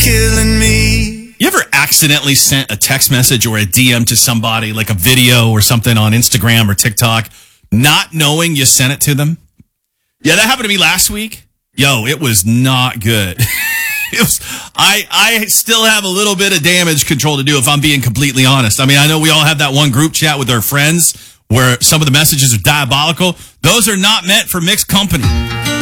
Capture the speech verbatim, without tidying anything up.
killing me. You ever accidentally sent a text message or a D M to somebody, like a video or something on Instagram or TikTok, not knowing you sent it to them? Yeah, that happened to me last week. Yo, it was not good. It was, I, I still have a little bit of damage control to do, if I'm being completely honest. I mean, I know we all have that one group chat with our friends where some of the messages are diabolical. Those are not meant for mixed company.